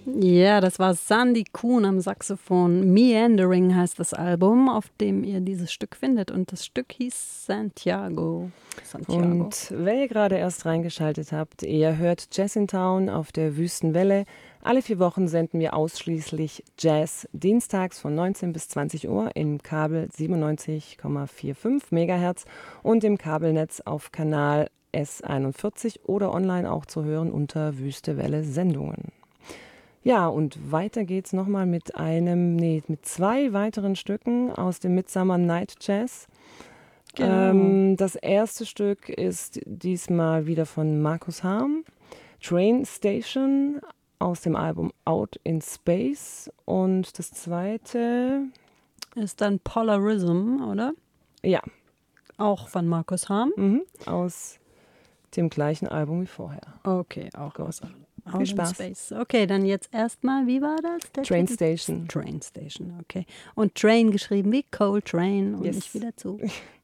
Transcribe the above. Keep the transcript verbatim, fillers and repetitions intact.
Ja, das war Sandy Kuhn am Saxophon. Meandering heißt das Album, auf dem ihr dieses Stück findet. Und das Stück hieß Santiago. Santiago. Und wenn ihr gerade erst reingeschaltet habt, ihr hört Jazz in Town auf der Wüstenwelle. Alle vier Wochen senden wir ausschließlich Jazz, dienstags von neunzehn bis zwanzig Uhr im Kabel siebenundneunzig Komma fünfundvierzig Megahertz und im Kabelnetz auf Kanal S einundvierzig oder online auch zu hören unter Wüstewelle Sendungen. Ja, und weiter geht's nochmal mit einem, nee, mit zwei weiteren Stücken aus dem Midsummer Night Jazz. Genau. Ähm, das erste Stück ist diesmal wieder von Markus Harm, Train Station aus dem Album Out in Space. Und das zweite Ist dann Polarism, oder? Ja. Auch von Markus Harm? Mhm, aus dem gleichen Album wie vorher. Okay, auch Gut. aus Viel Out in Spaß. Space. Okay, dann jetzt erstmal, wie war das? Der Train Titel? Station. Train Station, okay. Und Train geschrieben wie Coltrane und Yes. nicht wieder zu.